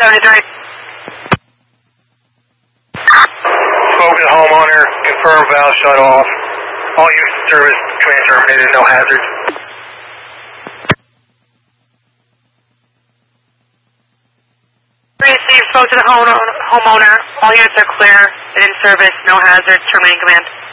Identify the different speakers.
Speaker 1: Spoke to the homeowner, confirmed valve shut off. All units in service, command terminated, no hazards.
Speaker 2: Received, spoke to the homeowner. All units are clear and in service, no hazards, terminating command.